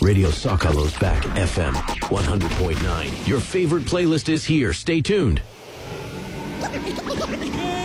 Radio Socalo's back, FM 100.9. Your favorite playlist is here. Stay tuned.